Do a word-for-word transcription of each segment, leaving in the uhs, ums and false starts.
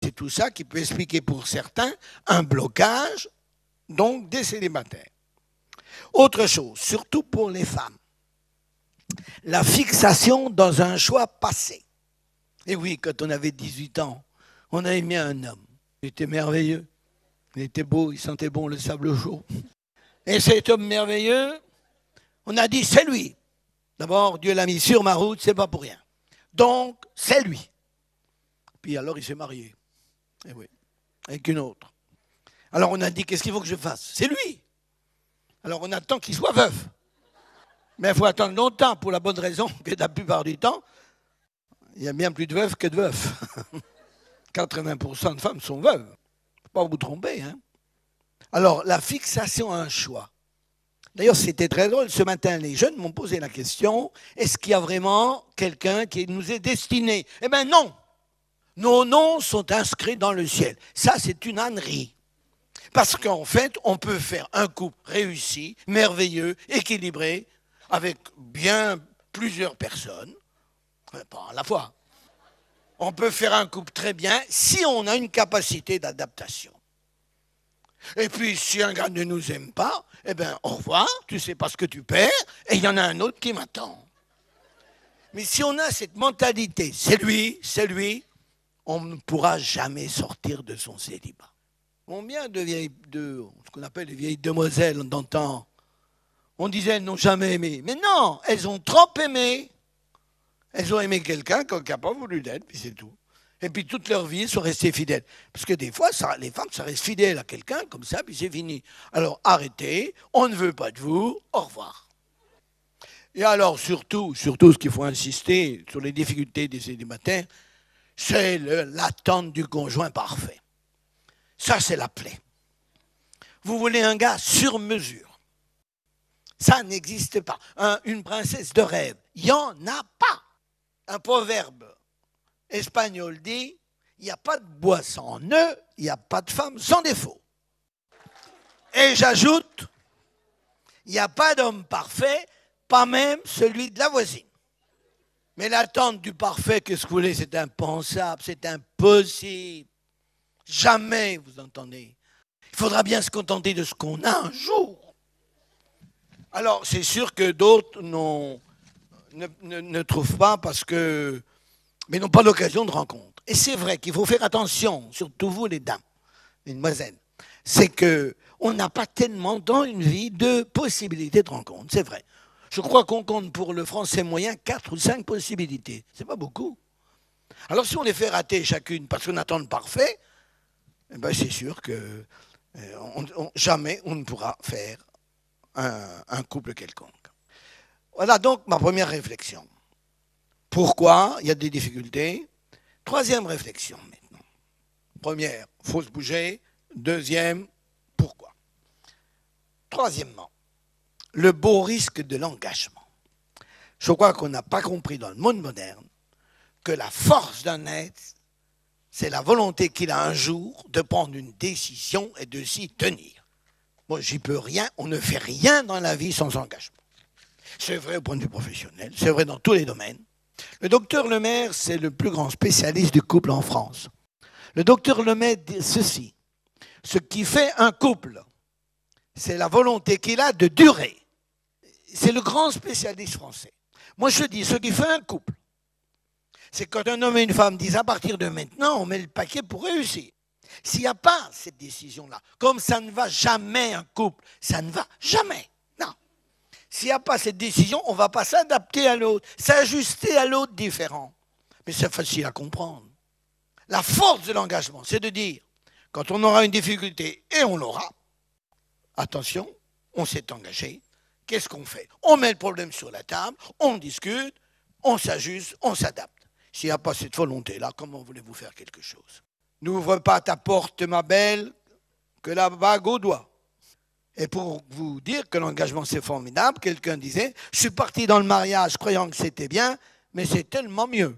c'est tout ça qui peut expliquer pour certains un blocage donc des célibataires. Autre chose, surtout pour les femmes, la fixation dans un choix passé. Et oui, quand on avait dix-huit ans, on a aimé un homme. Il était merveilleux, il était beau, il sentait bon le sable chaud. Et cet homme merveilleux, on a dit c'est lui. D'abord, Dieu l'a mis sur ma route, c'est pas pour rien. Donc, c'est lui. Puis alors, il s'est marié. Et oui, avec une autre. Alors, on a dit, qu'est-ce qu'il faut que je fasse? C'est lui. Alors, on attend qu'il soit veuf. Mais il faut attendre longtemps pour la bonne raison que la plupart du temps, il y a bien plus de veufs que de veufs. quatre-vingts pour cent de femmes sont veuves. Il ne faut pas vous tromper. Hein. Alors, la fixation à un choix. D'ailleurs, c'était très drôle. Ce matin, les jeunes m'ont posé la question, est-ce qu'il y a vraiment quelqu'un qui nous est destiné? Eh bien non. Nos noms sont inscrits dans le ciel. Ça, c'est une ânerie. Parce qu'en fait, on peut faire un couple réussi, merveilleux, équilibré, avec bien plusieurs personnes, pas à la fois. On peut faire un couple très bien si on a une capacité d'adaptation. Et puis, si un gars ne nous aime pas, eh bien, au revoir, tu sais pas ce que tu perds, et il y en a un autre qui m'attend. Mais si on a cette mentalité, c'est lui, c'est lui, on ne pourra jamais sortir de son célibat. Combien de vieilles, de, ce qu'on appelle les vieilles demoiselles d'antan, on disait elles n'ont jamais aimé. Mais non, elles ont trop aimé. Elles ont aimé quelqu'un qui n'a pas voulu d'elle, puis c'est tout. Et puis toute leur vie, elles sont restées fidèles. Parce que des fois, ça, les femmes, ça reste fidèles à quelqu'un, comme ça, puis c'est fini. Alors arrêtez, on ne veut pas de vous, au revoir. Et alors surtout, surtout ce qu'il faut insister sur les difficultés des célibataires, c'est le, l'attente du conjoint parfait. Ça, c'est la plaie. Vous voulez un gars sur mesure. Ça n'existe pas. Un, une princesse de rêve, il n'y en a pas. Un proverbe espagnol dit, il n'y a pas de bois sans nœud, il n'y a pas de femme sans défaut. Et j'ajoute, il n'y a pas d'homme parfait, pas même celui de la voisine. Mais l'attente du parfait, qu'est-ce que vous voulez, c'est impensable, c'est impossible. Jamais, vous entendez. Il faudra bien se contenter de ce qu'on a un jour. Alors, c'est sûr que d'autres n'ont, ne, ne, ne trouvent pas parce que, mais n'ont pas l'occasion de rencontre. Et c'est vrai qu'il faut faire attention, surtout vous les dames, les demoiselles. C'est qu'on n'a pas tellement dans une vie de possibilités de rencontre, c'est vrai. Je crois qu'on compte pour le français moyen quatre ou cinq possibilités. C'est pas beaucoup. Alors si on les fait rater chacune parce qu'on attend le parfait, eh ben c'est sûr que euh, on, on, jamais on ne pourra faire un, un couple quelconque. Voilà donc ma première réflexion. Pourquoi il y a des difficultés? Troisième réflexion maintenant. Première, il faut se bouger. Deuxième, pourquoi? Troisièmement, le beau risque de l'engagement. Je crois qu'on n'a pas compris dans le monde moderne que la force d'un être, c'est la volonté qu'il a un jour de prendre une décision et de s'y tenir. Moi, j'y peux rien, on ne fait rien dans la vie sans engagement. C'est vrai au point de vue professionnel, c'est vrai dans tous les domaines. Le docteur Lemaire, c'est le plus grand spécialiste du couple en France. Le docteur Lemaire dit ceci, ce qui fait un couple, c'est la volonté qu'il a de durer. C'est le grand spécialiste français. Moi, je dis, ce qui fait un couple, c'est quand un homme et une femme disent à partir de maintenant, on met le paquet pour réussir. S'il n'y a pas cette décision-là, comme ça ne va jamais un couple, ça ne va jamais. Non. S'il n'y a pas cette décision, on ne va pas s'adapter à l'autre, s'ajuster à l'autre différent. Mais c'est facile à comprendre. La force de l'engagement, c'est de dire, quand on aura une difficulté, et on l'aura, attention, on s'est engagé, qu'est-ce qu'on fait? On met le problème sur la table, on discute, on s'ajuste, on s'adapte. S'il n'y a pas cette volonté-là, comment voulez-vous faire quelque chose? N'ouvre pas ta porte, ma belle, que la bague au doigt. Et pour vous dire que l'engagement c'est formidable, quelqu'un disait, je suis parti dans le mariage croyant que c'était bien, mais c'est tellement mieux.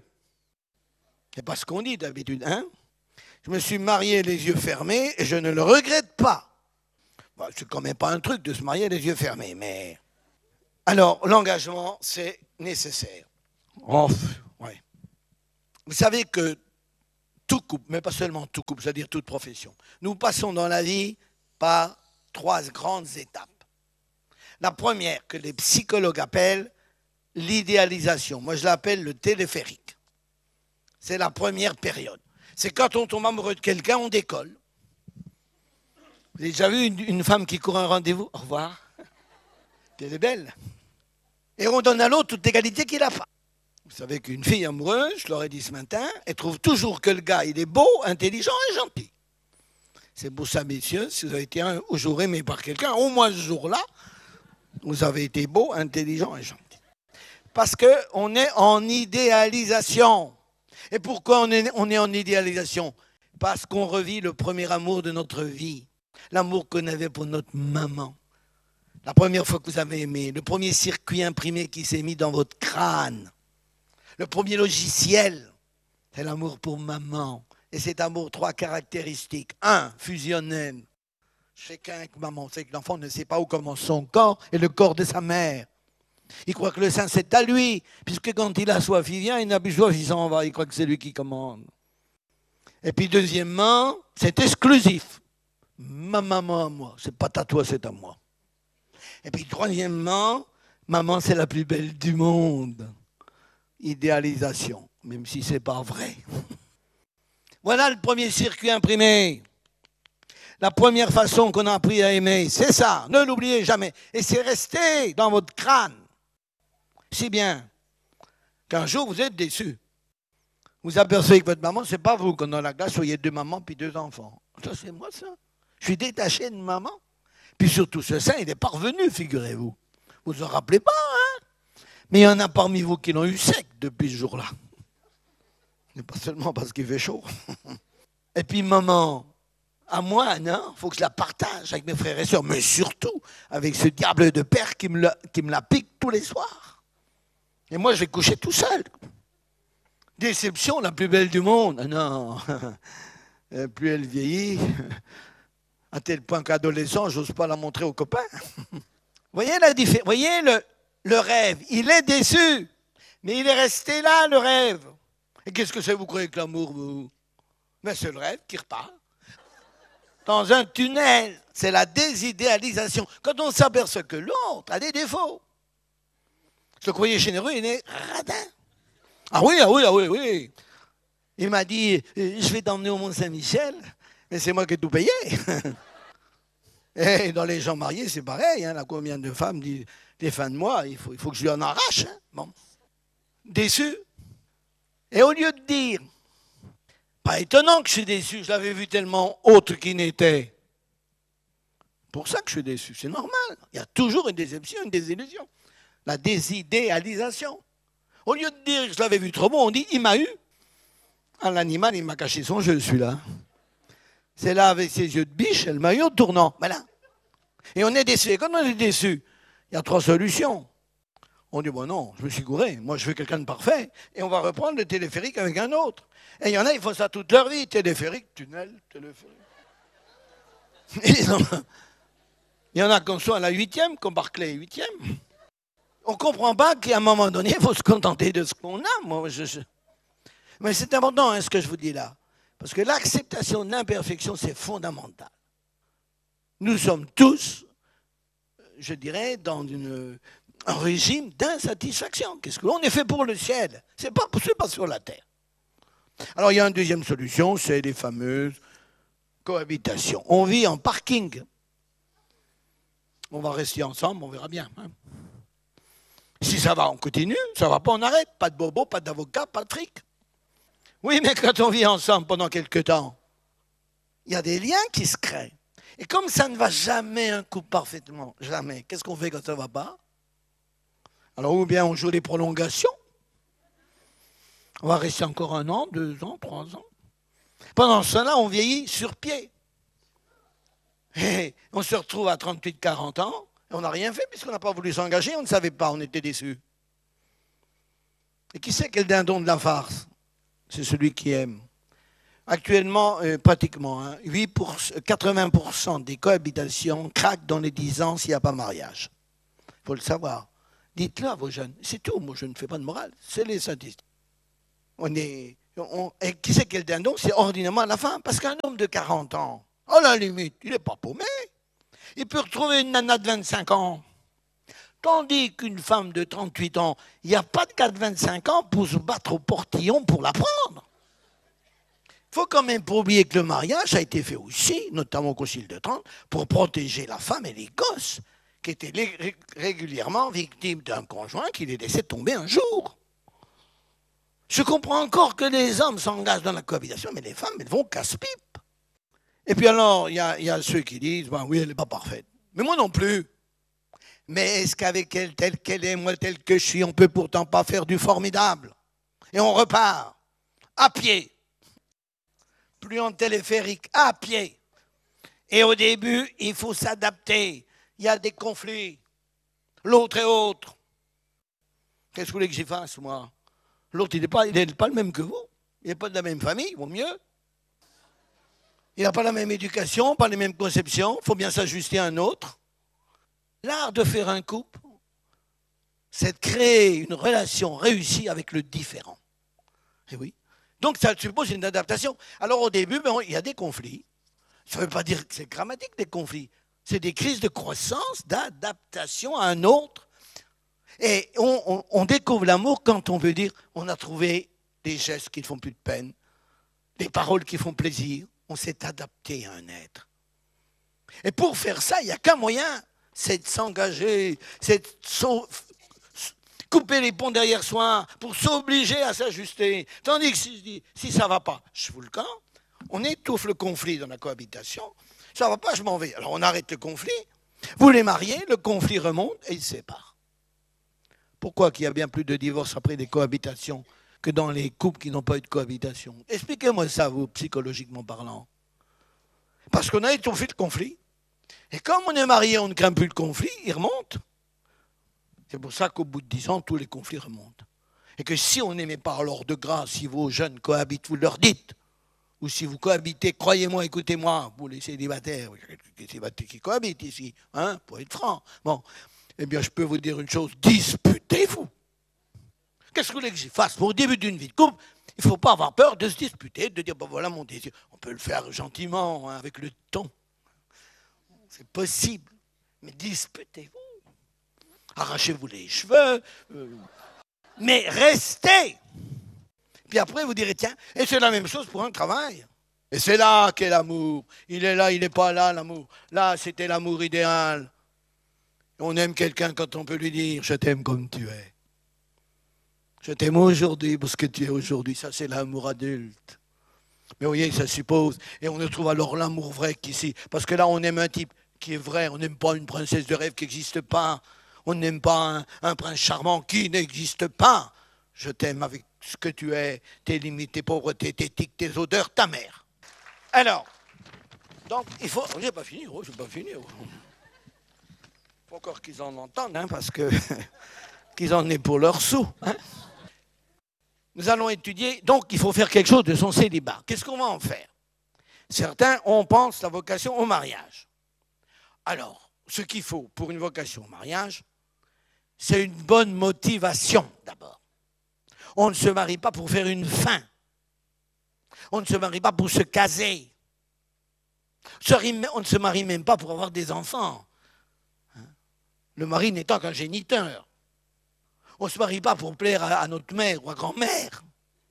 C'est pas ce qu'on dit d'habitude, hein? Je me suis marié les yeux fermés et je ne le regrette pas. Bon, c'est quand même pas un truc de se marier les yeux fermés, mais... Alors, l'engagement, c'est nécessaire. Oh, ouais. Vous savez que tout couple, mais pas seulement tout couple, c'est-à-dire toute profession. Nous passons dans la vie par trois grandes étapes. La première, que les psychologues appellent l'idéalisation. Moi, je l'appelle le téléphérique. C'est la première période. C'est quand on tombe amoureux de quelqu'un, on décolle. Vous avez déjà vu une, une femme qui court un rendez-vous? Au revoir. Elle est belle. Et on donne à l'autre toutes les qualités qu'il n'a pas. Vous savez qu'une fille amoureuse, je l'aurais dit ce matin, elle trouve toujours que le gars, il est beau, intelligent et gentil. C'est pour ça, messieurs, si vous avez été un jour aimé par quelqu'un, au moins ce jour-là, vous avez été beau, intelligent et gentil. Parce qu'on est en idéalisation. Et pourquoi on est, on est en idéalisation? Parce qu'on revit le premier amour de notre vie. L'amour qu'on avait pour notre maman. La première fois que vous avez aimé. Le premier circuit imprimé qui s'est mis dans votre crâne. Le premier logiciel. C'est l'amour pour maman. Et cet amour, trois caractéristiques. Un, fusionnel. Chacun avec maman. C'est que l'enfant ne sait pas où commence son corps et le corps de sa mère. Il croit que le sein, c'est à lui. Puisque quand il a soif, il vient. Il n'a plus soif, il s'en va. Il croit que c'est lui qui commande. Et puis deuxièmement, c'est exclusif. Ma maman à moi. C'est pas à toi, c'est à moi. Et puis troisièmement, maman, c'est la plus belle du monde. Idéalisation. Même si c'est pas vrai. Voilà le premier circuit imprimé. La première façon qu'on a appris à aimer, c'est ça. Ne l'oubliez jamais. Et c'est resté dans votre crâne. Si bien qu'un jour, vous êtes déçu. Vous apercevez que votre maman, c'est pas vous. Quand dans la classe, vous voyez deux mamans puis deux enfants. Ça, c'est moi, ça. Je suis détaché de maman. Puis surtout, ce sein, il est parvenu, figurez-vous. Vous vous en rappelez pas, hein? Mais il y en a parmi vous qui l'ont eu sec depuis ce jour-là. Mais pas seulement parce qu'il fait chaud. Et puis, maman, à moi, non, il faut que je la partage avec mes frères et sœurs, mais surtout avec ce diable de père qui me la, qui me la pique tous les soirs. Et moi, je vais coucher tout seul. Déception, la plus belle du monde. Non, plus elle vieillit, à tel point qu'adolescent, j'ose pas la montrer aux copains. Voyez la différence, voyez le, le rêve, il est déçu, mais il est resté là, le rêve. Et qu'est-ce que c'est, vous croyez que l'amour, vous? Mais c'est le rêve qui repart. Dans un tunnel, c'est la désidéalisation. Quand on s'aperçoit que l'autre a des défauts. Je le croyais généreux, il est radin. Ah oui, ah oui, ah oui, oui. Il m'a dit, je vais t'emmener au Mont-Saint-Michel, mais c'est moi qui ai tout payé. Et dans les gens mariés, c'est pareil. Hein, là, combien de femmes disent, les fins de mois, il faut, il faut que je lui en arrache. Hein. Bon. Déçu. Et au lieu de dire, pas étonnant que je suis déçu, je l'avais vu tellement autre qu'il n'était. Pour ça que je suis déçu, c'est normal. Il y a toujours une déception, une désillusion. La désidéalisation. Au lieu de dire que je l'avais vu trop beau, on dit, il m'a eu. Ah, l'animal, il m'a caché son jeu, celui-là. C'est là, avec ses yeux de biche, elle m'a eu au tournant. Voilà. Et on est déçu. Et quand on est déçu, il y a trois solutions. On dit, bon non, je me suis gouré. Moi, je veux quelqu'un de parfait. Et on va reprendre le téléphérique avec un autre. Et il y en a, ils font ça toute leur vie. Téléphérique, tunnel, téléphérique. Il y en a qu'on soit à la huitième, comme Barclay huitième. On ne comprend pas qu'à un moment donné, il faut se contenter de ce qu'on a. Moi, je, je... Mais c'est important, hein, ce que je vous dis là. Parce que l'acceptation de l'imperfection, c'est fondamental. Nous sommes tous, je dirais, dans une, un régime d'insatisfaction. Qu'est-ce que l'on est fait pour le ciel? Ce n'est pas, pas sur la terre. Alors, il y a une deuxième solution, c'est les fameuses cohabitations. On vit en parking. On va rester ensemble, on verra bien. Hein. Si ça va, on continue. Ça ne va pas, on arrête. Pas de bobo, pas d'avocat, pas de fric. Oui, mais quand on vit ensemble pendant quelque temps, il y a des liens qui se créent. Et comme ça ne va jamais un couple parfaitement, jamais, qu'est-ce qu'on fait quand ça ne va pas? Alors, ou bien on joue les prolongations. On va rester encore un an, deux ans, trois ans. Pendant cela, on vieillit sur pied. Et on se retrouve à trente-huit, quarante ans, et on n'a rien fait puisqu'on n'a pas voulu s'engager, on ne savait pas, on était déçus. Et qui c'est quel dindon de la farce? C'est celui qui aime. Actuellement, euh, pratiquement, hein, huit pour cent, quatre-vingts pour cent des cohabitations craquent dans les dix ans s'il n'y a pas mariage. Il faut le savoir. Dites-le à vos jeunes. C'est tout, moi je ne fais pas de morale. C'est les statistiques. On est On, et qui c'est qui est le dindon? C'est ordinairement la femme. Parce qu'un homme de quarante ans, à la limite, il n'est pas paumé. Il peut retrouver une nana de vingt-cinq ans. Tandis qu'une femme de trente-huit ans, il n'y a pas de gars de vingt-cinq ans pour se battre au portillon pour la prendre. Il faut quand même pas oublier que le mariage a été fait aussi, notamment au Concile de Trente, pour protéger la femme et les gosses, qui étaient régulièrement victimes d'un conjoint qui les laissait tomber un jour. Je comprends encore que les hommes s'engagent dans la cohabitation, mais les femmes, elles vont casse-pipe. Et puis alors, il y, y a ceux qui disent, ben oui, elle n'est pas parfaite. Mais moi non plus. Mais est-ce qu'avec elle, telle qu'elle est, moi telle que je suis, on ne peut pourtant pas faire du formidable? Et on repart, à pied. Plus en téléphérique, à pied. Et au début, il faut s'adapter. Il y a des conflits. L'autre est autre. Qu'est-ce que vous voulez que j'y fasse, moi? L'autre, il n'est pas, pas le même que vous. Il n'est pas de la même famille, il vaut mieux. Il n'a pas la même éducation, pas les mêmes conceptions. Il faut bien s'ajuster à un autre. L'art de faire un couple, c'est de créer une relation réussie avec le différent. Et oui. Donc, ça suppose une adaptation. Alors, au début, ben, il y a des conflits. Ça ne veut pas dire que c'est dramatique, des conflits. C'est des crises de croissance, d'adaptation à un autre. Et on, on, on découvre l'amour quand on veut dire on a trouvé des gestes qui ne font plus de peine, des paroles qui font plaisir. On s'est adapté à un être. Et pour faire ça, il n'y a qu'un moyen, c'est de s'engager, c'est de so- couper les ponts derrière soi pour s'obliger à s'ajuster. Tandis que si je dis, si ça ne va pas, je fous le camp, on étouffe le conflit dans la cohabitation. Ça ne va pas, je m'en vais. Alors on arrête le conflit, vous les mariez, le conflit remonte et ils se séparent. Pourquoi qu'il y a bien plus de divorces après des cohabitations que dans les couples qui n'ont pas eu de cohabitation? Expliquez-moi ça, vous, psychologiquement parlant. Parce qu'on a étouffé le conflit. Et comme on est marié, on ne craint plus le conflit, il remonte. C'est pour ça qu'au bout de dix ans, tous les conflits remontent. Et que si on n'aimait pas, alors de grâce, si vos jeunes cohabitent, vous leur dites. Ou si vous cohabitez, croyez-moi, écoutez-moi, vous les célibataires, les célibataires qui cohabitent ici, hein, pour être franc. Bon, eh bien, je peux vous dire une chose, disputez-vous. Qu'est-ce que vous voulez que j'y fasse? Pour le début d'une vie de couple, il ne faut pas avoir peur de se disputer, de dire, ben voilà mon désir. On peut le faire gentiment, hein, avec le ton. C'est possible. Mais disputez-vous. Arrachez-vous les cheveux. Euh, mais restez. Puis après, vous direz, tiens, et c'est la même chose pour un travail. Et c'est là qu'est l'amour. Il est là, il n'est pas là, l'amour. Là, c'était l'amour idéal. On aime quelqu'un quand on peut lui dire, je t'aime comme tu es. Je t'aime aujourd'hui parce que tu es aujourd'hui. Ça, c'est l'amour adulte. Mais vous voyez, ça suppose. Et on ne trouve alors l'amour vrai qu'ici. Parce que là, on aime un type qui est vrai. On n'aime pas une princesse de rêve qui n'existe pas. On n'aime pas un, un prince charmant qui n'existe pas. Je t'aime avec ce que tu es, tes limites, tes pauvretés, tes tics, tes odeurs, ta mère. Alors, donc, il faut... Oh, j'ai pas fini, oh, j'ai pas fini. Oh. Il faut encore qu'ils en entendent, hein, parce que qu'ils en aient pour leurs sous. Hein. Nous allons étudier, donc il faut faire quelque chose de son célibat. Qu'est-ce qu'on va en faire? Certains, on pense la vocation au mariage. Alors, ce qu'il faut pour une vocation au mariage, c'est une bonne motivation d'abord. On ne se marie pas pour faire une fin. On ne se marie pas pour se caser. On ne se marie même pas pour avoir des enfants. Le mari n'étant qu'un géniteur. On ne se marie pas pour plaire à notre mère ou à grand-mère.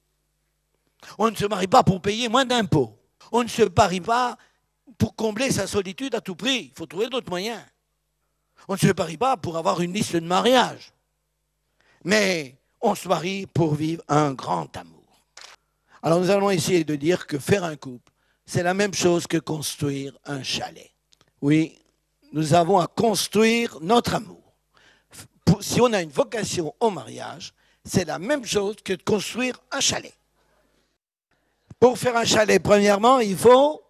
On ne se marie pas pour payer moins d'impôts. On ne se marie pas pour combler sa solitude à tout prix. Il faut trouver d'autres moyens. On ne se marie pas pour avoir une liste de mariage. Mais on se marie pour vivre un grand amour. Alors nous allons essayer de dire que faire un couple, c'est la même chose que construire un chalet. Oui, nous avons à construire notre amour. Si on a une vocation au mariage, c'est la même chose que de construire un chalet. Pour faire un chalet, premièrement, il faut,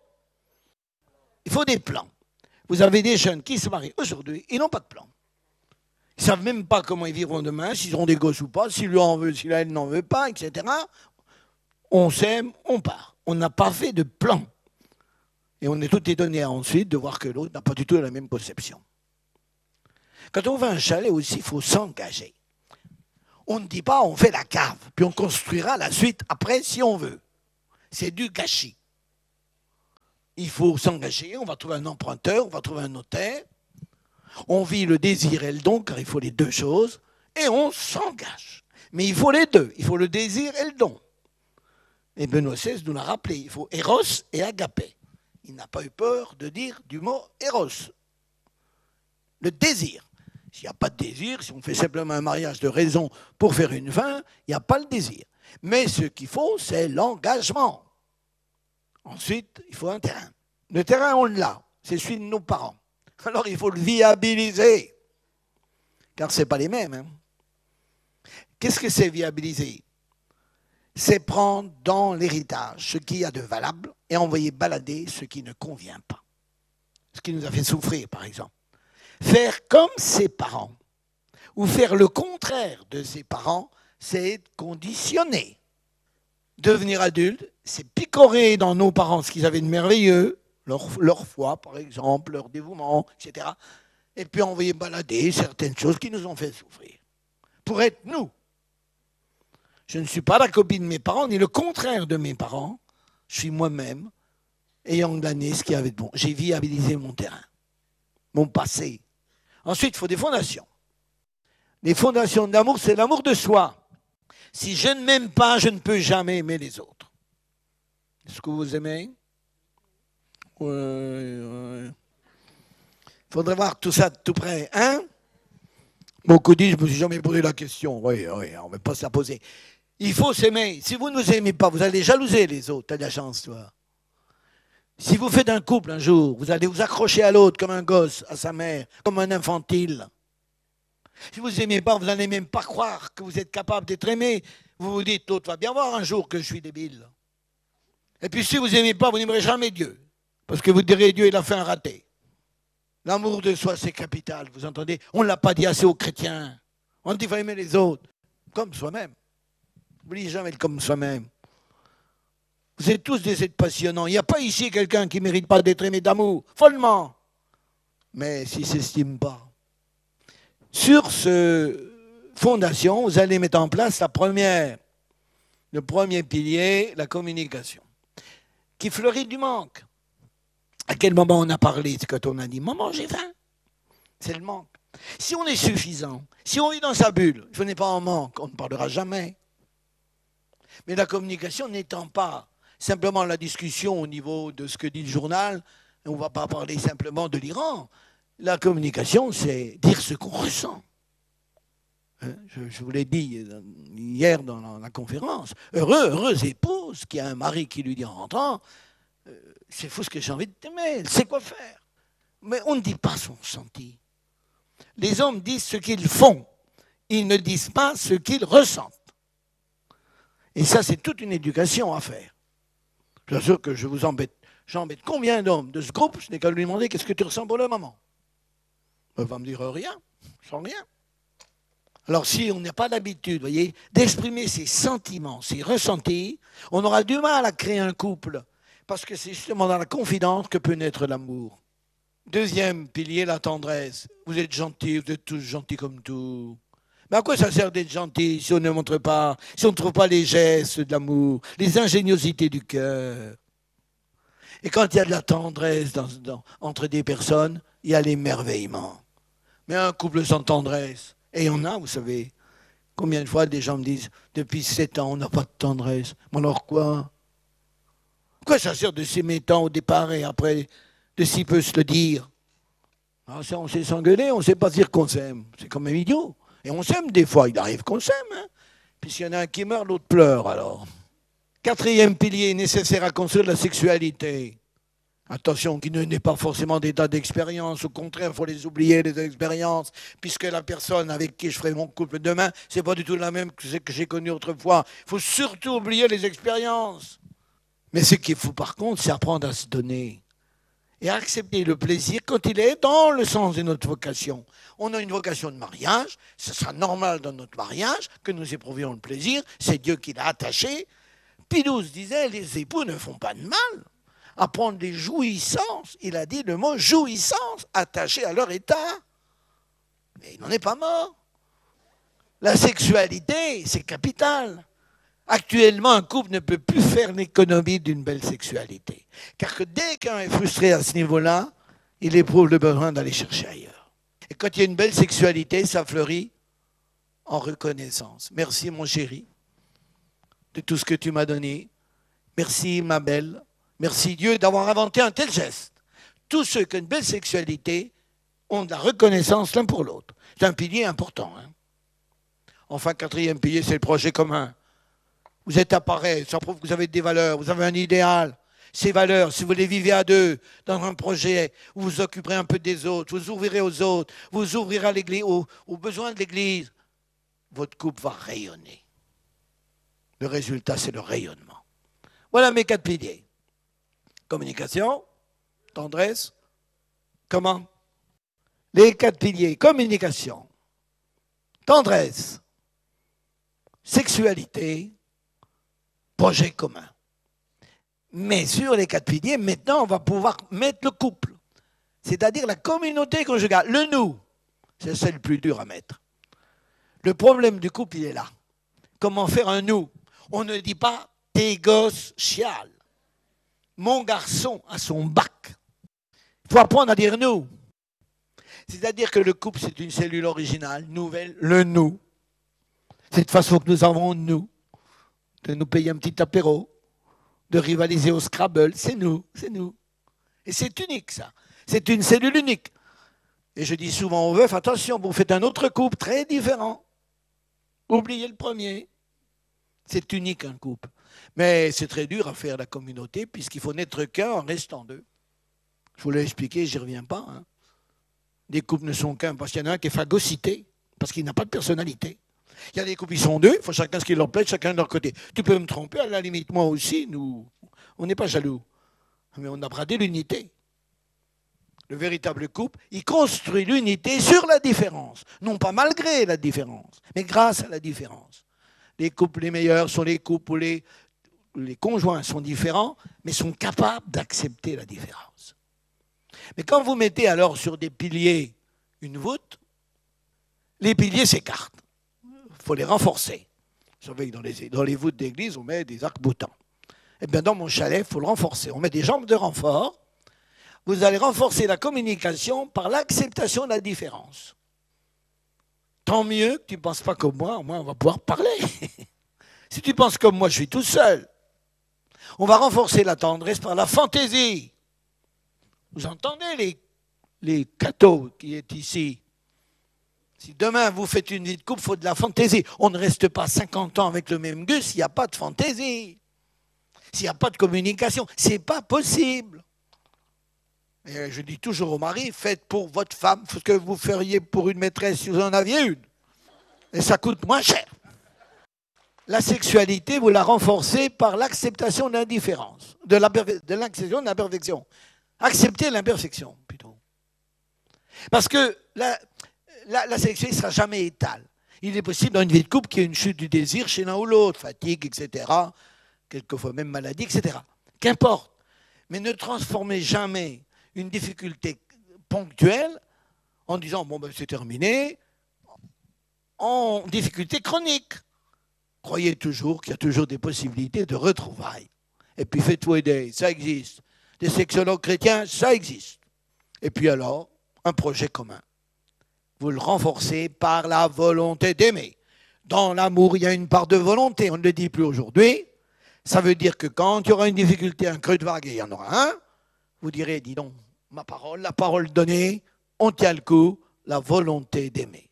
il faut des plans. Vous avez des jeunes qui se marient aujourd'hui, ils n'ont pas de plan. Ils ne savent même pas comment ils vivront demain, s'ils auront des gosses ou pas, s'il lui en veut, s'il elle n'en veut pas, et cetera. On s'aime, on part. On n'a pas fait de plan. Et on est tout étonné ensuite de voir que l'autre n'a pas du tout la même conception. Quand on va à un chalet aussi, il faut s'engager. On ne dit pas on fait la cave, puis on construira la suite après si on veut. C'est du gâchis. Il faut s'engager, on va trouver un emprunteur, on va trouver un notaire. On vit le désir et le don, car il faut les deux choses, et on s'engage. Mais il faut les deux, il faut le désir et le don. Et Benoît seize nous l'a rappelé, il faut Eros et Agapé. Il n'a pas eu peur de dire du mot Eros. Le désir. S'il n'y a pas de désir, si on fait simplement un mariage de raison pour faire une fin, il n'y a pas le désir. Mais ce qu'il faut, c'est l'engagement. Ensuite, il faut un terrain. Le terrain, on l'a. C'est celui de nos parents. Alors, il faut le viabiliser. Car ce n'est pas les mêmes. Hein. Qu'est-ce que c'est viabiliser? C'est prendre dans l'héritage ce qu'il y a de valable et envoyer balader ce qui ne convient pas. Ce qui nous a fait souffrir, par exemple. Faire comme ses parents, ou faire le contraire de ses parents, c'est être conditionné. Devenir adulte, c'est picorer dans nos parents ce qu'ils avaient de merveilleux, leur, leur foi, par exemple, leur dévouement, et cetera. Et puis envoyer balader certaines choses qui nous ont fait souffrir. Pour être nous. Je ne suis pas la copie de mes parents, ni le contraire de mes parents. Je suis moi-même, ayant glané ce qu'il y avait de bon. J'ai viabilisé mon terrain, mon passé. Ensuite, il faut des fondations. Les fondations de l'amour, c'est l'amour de soi. Si je ne m'aime pas, je ne peux jamais aimer les autres. Est-ce que vous aimez? Oui, oui. Il faudrait voir tout ça de tout près. Hein? Beaucoup disent, je ne me suis jamais posé la question. Oui, oui, on ne va pas se la poser. Il faut s'aimer. Si vous ne vous aimez pas, vous allez jalouser les autres. Tu as de la chance, toi. Si vous faites un couple un jour, vous allez vous accrocher à l'autre comme un gosse, à sa mère, comme un infantile. Si vous n'aimez pas, vous n'allez même pas croire que vous êtes capable d'être aimé. Vous vous dites, l'autre va bien voir un jour que je suis débile. Et puis si vous n'aimez pas, vous n'aimerez jamais Dieu. Parce que vous direz, Dieu, il a fait un raté. L'amour de soi, c'est capital, vous entendez? On ne l'a pas dit assez aux chrétiens. On dit qu'il faut aimer les autres, comme soi-même. N'oubliez jamais le comme soi-même. Vous êtes tous des êtres passionnants. Il n'y a pas ici quelqu'un qui ne mérite pas d'être aimé d'amour, follement. Mais s'il ne s'estime pas. Sur ce fondation, vous allez mettre en place la première, le premier pilier, la communication, qui fleurit du manque. À quel moment on a parlé? C'est quand on a dit « Maman, j'ai faim ». C'est le manque. Si on est suffisant, si on vit dans sa bulle, je n'ai pas en manque, on ne parlera jamais. Mais la communication n'étant pas simplement la discussion au niveau de ce que dit le journal, on ne va pas parler simplement de l'Iran. La communication, c'est dire ce qu'on ressent. Je, je vous l'ai dit hier dans la, la conférence. Heureux, heureuse épouse qui a un mari qui lui dit en rentrant euh, « C'est fou ce que j'ai envie de t'aimer, elle sait quoi faire ». Mais on ne dit pas son ressenti. Les hommes disent ce qu'ils font. Ils ne disent pas ce qu'ils ressentent. Et ça, c'est toute une éducation à faire. Bien sûr que je vous embête. J'embête combien d'hommes de ce groupe? Je n'ai qu'à lui demander qu'est-ce que tu ressens pour le moment. Il va me dire rien, sans rien. Alors si on n'a pas l'habitude, voyez, d'exprimer ses sentiments, ses ressentis, on aura du mal à créer un couple. Parce que c'est justement dans la confidence que peut naître l'amour. Deuxième pilier, la tendresse. Vous êtes gentils, vous êtes tous gentils comme tout. Mais à quoi ça sert d'être gentil si on ne montre pas, si on ne trouve pas les gestes de l'amour, les ingéniosités du cœur? Et quand il y a de la tendresse dans, dans, entre des personnes, il y a l'émerveillement. Mais un couple sans tendresse, et il y en a, vous savez, combien de fois des gens me disent, depuis sept ans, on n'a pas de tendresse. Mais alors quoi? Quoi ça sert de s'aimer tant au départ et après de si peu se le dire? Ah, on sait s'engueuler, on ne sait pas dire qu'on s'aime. C'est quand même idiot. Et on s'aime des fois, il arrive qu'on s'aime. Hein. Puis s'il y en a un qui meurt, l'autre pleure alors. Quatrième pilier nécessaire à construire la sexualité. Attention, qui n'est pas forcément des tas d'expériences. Au contraire, il faut les oublier, les expériences, puisque la personne avec qui je ferai mon couple demain, ce n'est pas du tout la même que celle que j'ai connue autrefois. Il faut surtout oublier les expériences. Mais ce qu'il faut par contre, c'est apprendre à se donner et à accepter le plaisir quand il est dans le sens de notre vocation. On a une vocation de mariage, ce sera normal dans notre mariage que nous éprouvions le plaisir, c'est Dieu qui l'a attaché. Pie douze disait, les époux ne font pas de mal à prendre des jouissances. Il a dit le mot jouissance attaché à leur état. Mais il n'en est pas mort. La sexualité, c'est capital. Actuellement, un couple ne peut plus faire l'économie d'une belle sexualité. Car que dès qu'un est frustré à ce niveau-là, il éprouve le besoin d'aller chercher ailleurs. Et quand il y a une belle sexualité, ça fleurit en reconnaissance. Merci mon chéri de tout ce que tu m'as donné. Merci ma belle. Merci Dieu d'avoir inventé un tel geste. Tous ceux qui ont une belle sexualité ont de la reconnaissance l'un pour l'autre. C'est un pilier important. Hein. Enfin, quatrième pilier, c'est le projet commun. Vous êtes appareil, ça prouve que vous avez des valeurs, vous avez un idéal. Ces valeurs, si vous les vivez à deux dans un projet, vous vous occuperez un peu des autres, vous ouvrirez aux autres, vous ouvrirez à l'église, aux, aux besoins de l'église, votre couple va rayonner. Le résultat, c'est le rayonnement. Voilà mes quatre piliers. Communication, tendresse, comment? Les quatre piliers, communication, tendresse, sexualité, projet commun. Mais sur les quatre piliers, maintenant, on va pouvoir mettre le couple. C'est-à-dire la communauté conjugale. Le nous, c'est ça le plus dur à mettre. Le problème du couple, il est là. Comment faire un nous? On ne dit pas « tes gosses chialent ». Mon garçon a son bac. Il faut apprendre à dire « nous ». C'est-à-dire que le couple, c'est une cellule originale, nouvelle, le nous. Cette façon que nous avons, nous, de nous payer un petit apéro, de rivaliser au Scrabble, c'est nous, c'est nous. Et c'est unique, ça. C'est une cellule unique. Et je dis souvent aux veufs, attention, vous faites un autre couple très différent. Oubliez le premier. C'est unique, un couple. Mais c'est très dur à faire la communauté, puisqu'il faut n'être qu'un en restant deux. Je vous l'ai expliqué, j'y reviens pas. Hein. Les couples ne sont qu'un, parce qu'il y en a un qui est phagocyté, parce qu'il n'a pas de personnalité. Il y a des couples, ils sont deux, il faut chacun ce qui leur plaît, chacun de leur côté. Tu peux me tromper, à la limite, moi aussi, nous, on n'est pas jaloux. Mais on a bradé l'unité. Le véritable couple, il construit l'unité sur la différence. Non pas malgré la différence, mais grâce à la différence. Les couples les meilleurs sont les couples où les, les conjoints sont différents, mais sont capables d'accepter la différence. Mais quand vous mettez alors sur des piliers une voûte, les piliers s'écartent. Il faut les renforcer. Vous savez que dans les, dans les voûtes d'église, on met des arcs-boutants. Eh bien, dans mon chalet, il faut le renforcer. On met des jambes de renfort. Vous allez renforcer la communication par l'acceptation de la différence. Tant mieux que tu ne penses pas comme moi, au moins on va pouvoir parler. Si tu penses comme moi, je suis tout seul. On va renforcer la tendresse par la fantaisie. Vous entendez les, les cathos qui est ici? Si demain vous faites une vie de couple, il faut de la fantaisie. On ne reste pas cinquante ans avec le même gus s'il n'y a pas de fantaisie. S'il n'y a pas de communication, ce n'est pas possible. Et je dis toujours au mari, faites pour votre femme ce que vous feriez pour une maîtresse si vous en aviez une. Et ça coûte moins cher. La sexualité, vous la renforcez par l'acceptation de l'indifférence, de l'acceptation de l'imperfection. Accepter l'imperfection, plutôt. Parce que la, la, la sexualité ne sera jamais étale. Il est possible dans une vie de couple qu'il y ait une chute du désir chez l'un ou l'autre, fatigue, et cetera, quelquefois même maladie, et cetera. Qu'importe. Mais ne transformez jamais une difficulté ponctuelle en disant « bon, ben, c'est terminé », en difficulté chronique. Croyez toujours qu'il y a toujours des possibilités de retrouvailles. Et puis faites-vous aider, ça existe. Des sexologues chrétiens, ça existe. Et puis alors, un projet commun. Vous le renforcez par la volonté d'aimer. Dans l'amour, il y a une part de volonté, on ne le dit plus aujourd'hui. Ça veut dire que quand il y aura une difficulté, un creux de vague, et il y en aura un, vous direz, dis donc, ma parole, la parole donnée, on tient le coup, la volonté d'aimer.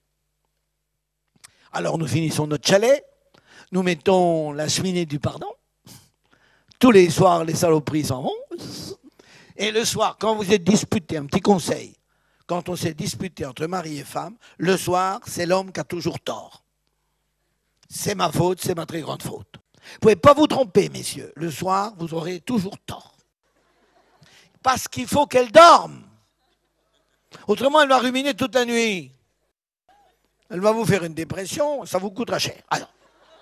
Alors nous finissons notre chalet, nous mettons la cheminée du pardon. Tous les soirs, les saloperies s'en vont. Et le soir, quand vous êtes disputés, un petit conseil, quand on s'est disputé entre mari et femme, le soir, c'est l'homme qui a toujours tort. C'est ma faute, c'est ma très grande faute. Vous ne pouvez pas vous tromper, messieurs. Le soir, vous aurez toujours tort. Parce qu'il faut qu'elle dorme. Autrement, elle va ruminer toute la nuit. Elle va vous faire une dépression, ça vous coûtera cher. Alors,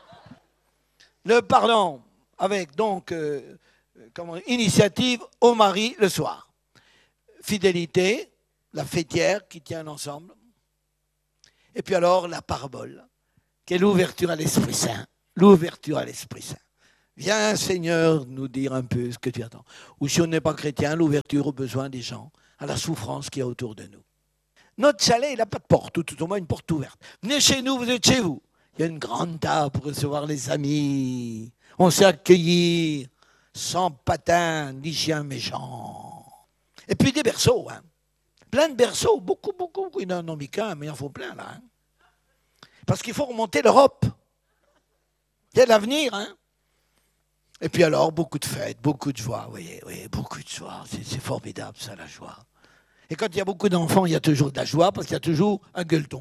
le pardon avec donc euh, comment, initiative au mari le soir. Fidélité, la fêtière qui tient l'ensemble. Et puis alors la parabole, qui est l'ouverture à l'Esprit Saint. L'ouverture à l'Esprit Saint. Viens, Seigneur, nous dire un peu ce que tu attends. Ou si on n'est pas chrétien, l'ouverture aux besoins des gens, à la souffrance qu'il y a autour de nous. Notre chalet, il n'a pas de porte, ou tout au moins une porte ouverte. Venez chez nous, vous êtes chez vous. Il y a une grande table pour recevoir les amis. On s'est accueillis sans patin ni chien méchant. Et puis des berceaux, hein. Plein de berceaux, beaucoup, beaucoup, beaucoup. Il n'en ont mis qu'un, mais il en faut plein, là. Hein. Parce qu'il faut remonter l'Europe. Il y a de l'avenir, hein. Et puis alors, beaucoup de fêtes, beaucoup de joie, vous voyez, oui, beaucoup de joie. C'est, c'est formidable, ça, la joie. Et quand il y a beaucoup d'enfants, il y a toujours de la joie, parce qu'il y a toujours un gueuleton.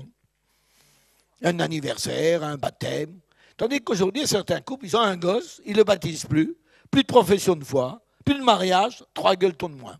Un anniversaire, un baptême. Tandis qu'aujourd'hui, certains couples, ils ont un gosse, ils ne le baptisent plus, plus de profession de foi, plus de mariage, trois gueuletons de moins.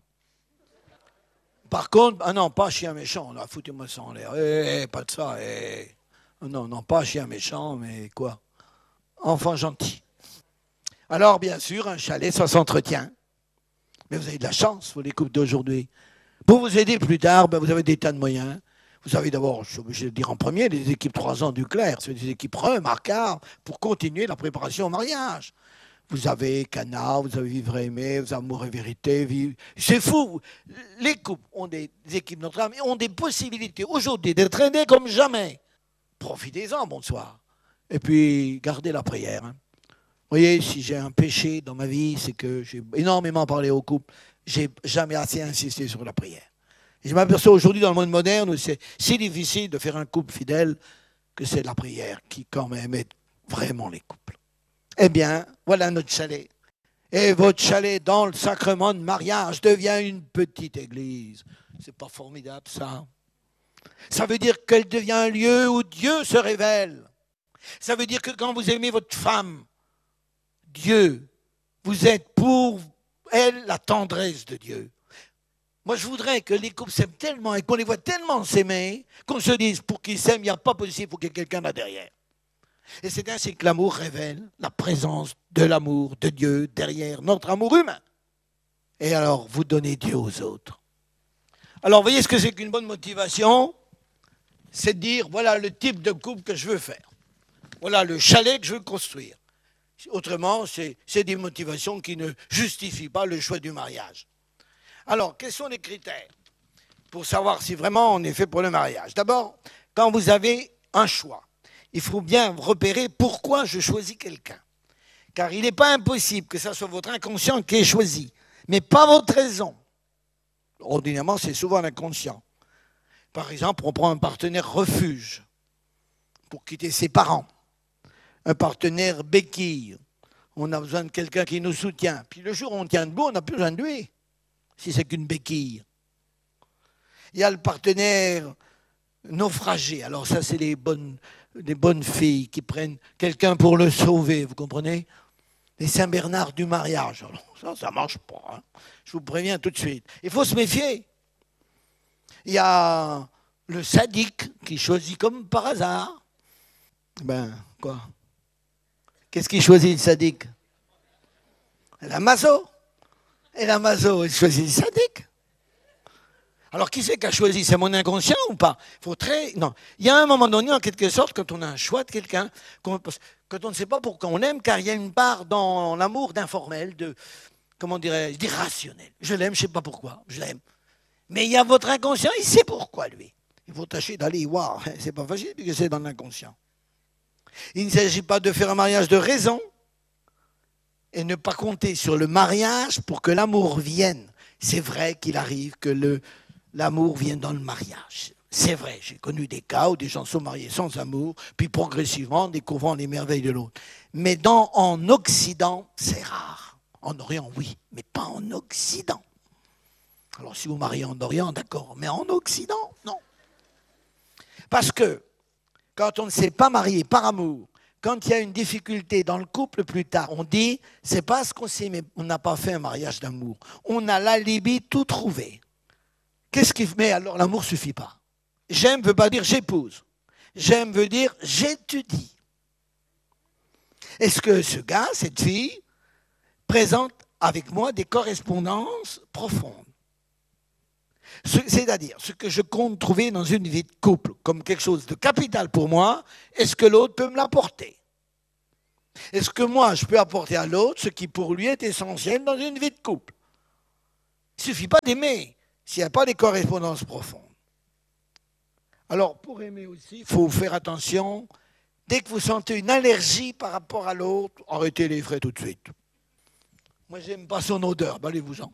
Par contre, ah non, pas chien méchant, là, foutez-moi ça en l'air. Eh, pas de ça, eh. Non, non, pas chien méchant, mais quoi? Enfant gentil. Alors, bien sûr, un chalet, ça s'entretient. Mais vous avez de la chance, vous, les couples d'aujourd'hui. Pour vous aider plus tard, ben, vous avez des tas de moyens. Vous avez d'abord, je suis obligé de dire en premier, des équipes trois ans du Clerc. C'est des équipes remarquables pour continuer la préparation au mariage. Vous avez Cana, vous avez Vivre et Aimer, vous avez Amour et Vérité. Vivre... C'est fou. Les couples ont des équipes Notre-Dame et ont des possibilités aujourd'hui d'être aidés comme jamais. Profitez-en, bonsoir. Et puis, gardez la prière. Hein. Vous voyez, si j'ai un péché dans ma vie, c'est que j'ai énormément parlé au couple. J'ai jamais assez insisté sur la prière. Et je m'aperçois aujourd'hui dans le monde moderne où c'est si difficile de faire un couple fidèle que c'est la prière qui quand même aide vraiment les couples. Eh bien, voilà notre chalet. Et votre chalet dans le sacrement de mariage devient une petite église. C'est pas formidable ça? Ça veut dire qu'elle devient un lieu où Dieu se révèle. Ça veut dire que quand vous aimez votre femme, Dieu, vous êtes pour elle la tendresse de Dieu. Moi, je voudrais que les couples s'aiment tellement et qu'on les voit tellement s'aimer qu'on se dise, pour qu'ils s'aiment, il n'y a pas possible, il faut qu'il y ait quelqu'un là derrière. Et c'est ainsi que l'amour révèle la présence de l'amour de Dieu derrière notre amour humain. Et alors, vous donnez Dieu aux autres. Alors, vous voyez ce que c'est qu'une bonne motivation? C'est de dire, voilà le type de couple que je veux faire. Voilà le chalet que je veux construire. Autrement, c'est, c'est des motivations qui ne justifient pas le choix du mariage. Alors, quels sont les critères pour savoir si vraiment on est fait pour le mariage? D'abord, quand vous avez un choix, il faut bien repérer pourquoi je choisis quelqu'un. Car il n'est pas impossible que ce soit votre inconscient qui ait choisi, mais pas votre raison. Ordinairement, c'est souvent l'inconscient. Par exemple, on prend un partenaire refuge pour quitter ses parents. Un partenaire béquille. On a besoin de quelqu'un qui nous soutient. Puis le jour où on tient debout, on n'a plus besoin de lui, si c'est qu'une béquille. Il y a le partenaire naufragé. Alors ça, c'est les bonnes, les bonnes filles qui prennent quelqu'un pour le sauver, vous comprenez? Les Saint-Bernard du mariage. Alors, ça, ça ne marche pas. Hein. Je vous préviens tout de suite. Il faut se méfier. Il y a le sadique qui choisit comme par hasard. Ben, quoi? Qu'est-ce qu'il choisit, le sadique? La maso. Et la maso, il choisit le sadique. Alors, qui c'est qui a choisi? C'est mon inconscient ou pas? Faut très... Non. Il y a un moment donné, en quelque sorte, quand on a un choix de quelqu'un, quand on ne sait pas pourquoi on aime, car il y a une part dans l'amour d'informel, de, comment dirais-je, d'irrationnel. Je l'aime, je ne sais pas pourquoi, je l'aime. Mais il y a votre inconscient, il sait pourquoi, lui. Il faut tâcher d'aller y voir. C'est pas facile, puisque c'est dans l'inconscient. Il ne s'agit pas de faire un mariage de raison et ne pas compter sur le mariage pour que l'amour vienne. C'est vrai qu'il arrive que le, l'amour vienne dans le mariage. C'est vrai, j'ai connu des cas où des gens sont mariés sans amour, puis progressivement découvrant les merveilles de l'autre. Mais dans, en Occident, c'est rare. En Orient, oui, mais pas en Occident. Alors si vous mariez en Orient, d'accord, mais en Occident, non. Parce que quand on ne s'est pas marié par amour, quand il y a une difficulté dans le couple plus tard, on dit, c'est parce qu'on s'est, mais on n'a pas fait un mariage d'amour. On a l'alibi tout trouvé. Qu'est-ce qui fait? Alors l'amour ne suffit pas. J'aime ne veut pas dire j'épouse. J'aime veut dire j'étudie. Est-ce que ce gars, cette fille, présente avec moi des correspondances profondes? C'est-à-dire, ce que je compte trouver dans une vie de couple comme quelque chose de capital pour moi, est-ce que l'autre peut me l'apporter? Est-ce que moi, je peux apporter à l'autre ce qui pour lui est essentiel dans une vie de couple? Il ne suffit pas d'aimer s'il n'y a pas des correspondances profondes. Alors, pour aimer aussi, il faut faire attention. Dès que vous sentez une allergie par rapport à l'autre, arrêtez les frais tout de suite. Moi, j'aime pas son odeur, ben, allez-vous-en.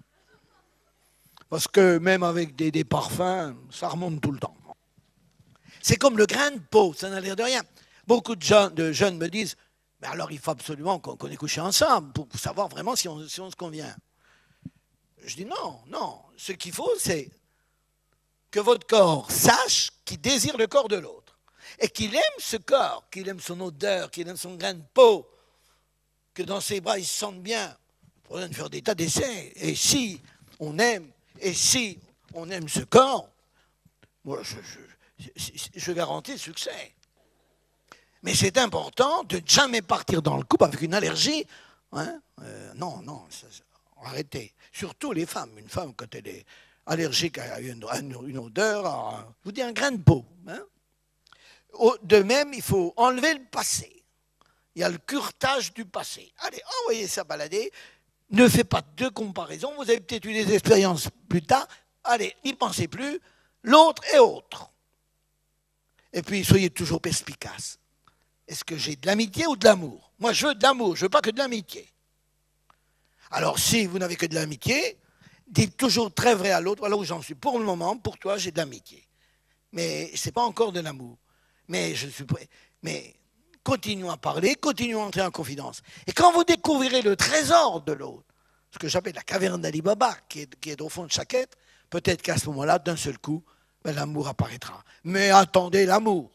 Parce que même avec des, des parfums, ça remonte tout le temps. C'est comme le grain de peau, ça n'a l'air de rien. Beaucoup de jeunes, de jeunes me disent, mais alors il faut absolument qu'on, qu'on ait couché ensemble pour savoir vraiment si on, si on se convient. Je dis non, non. Ce qu'il faut, c'est que votre corps sache qu'il désire le corps de l'autre. Et qu'il aime ce corps, qu'il aime son odeur, qu'il aime son grain de peau, que dans ses bras il se sente bien. On vient de faire des tas d'essais. Et si on aime, et si on aime ce corps, moi je, je, je, je garantis le succès. Mais c'est important de ne jamais partir dans le couple avec une allergie. Hein euh, non, non, ça, ça, arrêtez. Surtout les femmes. Une femme, quand elle est allergique à une, à une odeur, à, je vous dis un grain de peau. Hein. De même, il faut enlever le passé. Il y a le curetage du passé. Allez, envoyez ça balader. Ne faites pas de comparaison. Vous avez peut-être eu des expériences plus tard. Allez, n'y pensez plus. L'autre est autre. Et puis, soyez toujours perspicace. Est-ce que j'ai de l'amitié ou de l'amour? Moi, je veux de l'amour, je ne veux pas que de l'amitié. Alors, si vous n'avez que de l'amitié, dites toujours très vrai à l'autre, alors où j'en suis. Pour le moment, pour toi, j'ai de l'amitié. Mais ce n'est pas encore de l'amour. Mais je suis prêt. Mais continuons à parler, continuons à entrer en confidence. Et quand vous découvrirez le trésor de l'autre, ce que j'appelle la caverne d'Ali Baba, qui est, qui est au fond de chaque être, peut-être qu'à ce moment-là, d'un seul coup, ben, l'amour apparaîtra. Mais attendez l'amour.